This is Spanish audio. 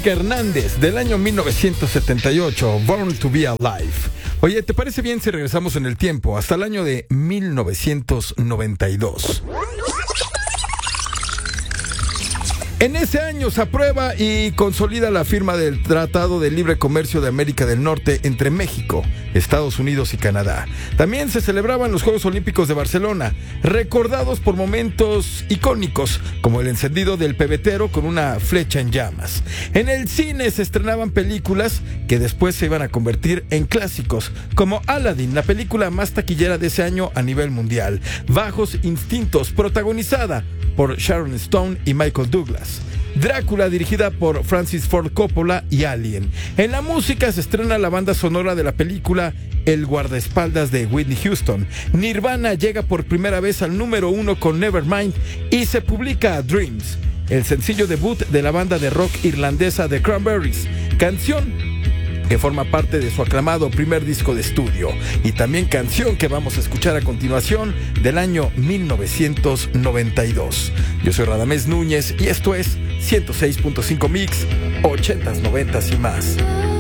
Enrique Hernández, del año 1978, Born to Be Alive. Oye, ¿te parece bien si regresamos en el tiempo hasta el año de 1992? En ese año se aprueba y consolida la firma del Tratado de Libre Comercio de América del Norte entre México, Estados Unidos y Canadá. También se celebraban los Juegos Olímpicos de Barcelona, recordados por momentos icónicos, como el encendido del pebetero con una flecha en llamas. En el cine se estrenaban películas que después se iban a convertir en clásicos, como Aladdin, la película más taquillera de ese año a nivel mundial. Bajos Instintos, protagonizada por Sharon Stone y Michael Douglas. Drácula, dirigida por Francis Ford Coppola, y Alien. En la música se estrena la banda sonora de la película El guardaespaldas de Whitney Houston. Nirvana llega por primera vez al número 1 con Nevermind y se publica Dreams, el sencillo debut de la banda de rock irlandesa The Cranberries, canción que forma parte de su aclamado primer disco de estudio, y también canción que vamos a escuchar a continuación, del año 1992. Yo soy Radamés Núñez y esto es 106.5 Mix, 80s, 90s y más.